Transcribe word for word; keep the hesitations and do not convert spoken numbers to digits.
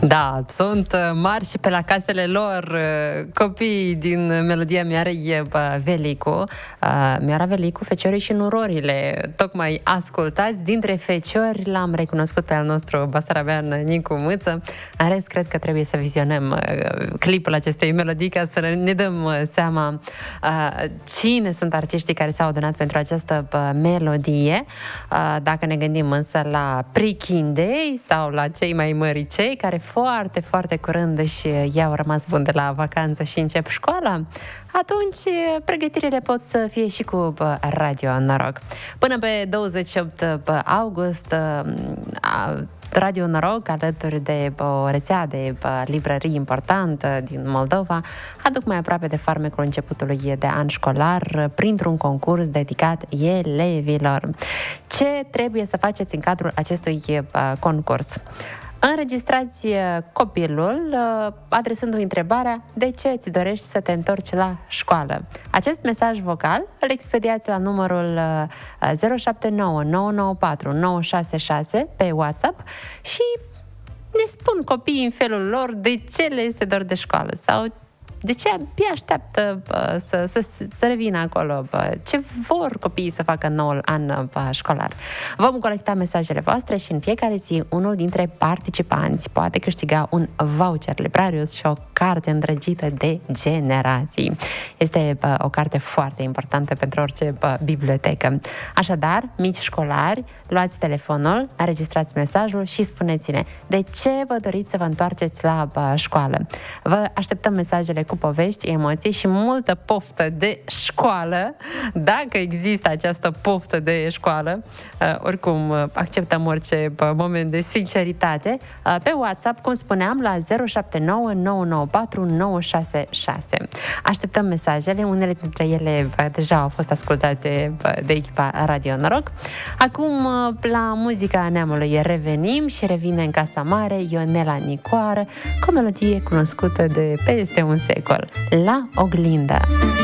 Da, sunt mari și pe la casele lor copiii din melodia Miarei Velicu. Miara Velicu, Feciorii și Nurorile. Tocmai ascultați. Dintre feciori l-am recunoscut pe al nostru basarabean Nicu Mâță. În rest, cred că trebuie să vizionăm clipul acestei melodii ca să ne dăm seama cine sunt artiștii care s-au adunat pentru această melodie. Dacă ne gândim însă la prichindei sau la cei mai măricei care foarte, foarte curând și i-au rămas bun de la vacanță și încep școala, atunci pregătirile pot să fie și cu Radio Noroc. Până pe douăzeci și opt august, Radio Noroc, alături de o rețea de librării importantă din Moldova, aduc mai aproape de farmecul începutului de an școlar printr-un concurs dedicat elevilor. Ce trebuie să faceți în cadrul acestui concurs? Înregistrați copilul adresându-i întrebarea: de ce îți dorești să te întorci la școală? Acest mesaj vocal îl expediați la numărul zero șapte nouă nouă nouă patru nouă șase șase pe WhatsApp și ne spun copiii în felul lor de ce le este dor de școală sau de ce abia așteaptă uh, să, să, să revină acolo, uh, ce vor copiii să facă în noul an uh, școlar. Vom colecta mesajele voastre și în fiecare zi unul dintre participanți poate câștiga un voucher Librarius și o carte îndrăgită de generații. Este uh, o carte foarte importantă pentru orice uh, bibliotecă. Așadar, mici școlari, luați telefonul, înregistrați mesajul și spuneți-ne de ce vă doriți să vă întoarceți la uh, școală. Vă așteptăm mesajele cu povești, emoții și multă poftă de școală, dacă există această poftă de școală. Uh, oricum, uh, acceptăm orice uh, moment de sinceritate. Uh, pe WhatsApp, cum spuneam, la zero șapte nouă nouă nouă patru nouă șase șase. Așteptăm mesajele, unele dintre ele uh, deja au fost ascultate uh, de echipa Radio Noroc. Acum, uh, la muzica neamului revenim și revine în Casa Mare Ionela Nicoară cu o melodie cunoscută de peste un secol, La Oglindă.